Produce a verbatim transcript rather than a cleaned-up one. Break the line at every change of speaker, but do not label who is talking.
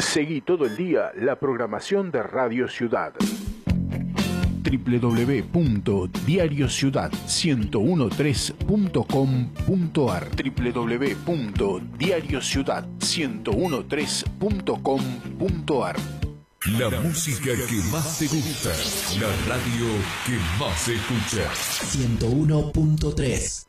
Seguí todo el día la programación de Radio Ciudad.
doble u doble u doble u punto diario ciudad ciento trece punto com punto ar doble u doble u doble u punto diario ciudad ciento trece punto com punto ar.
La música que más te gusta, la radio que más escuchas.
ciento uno punto tres.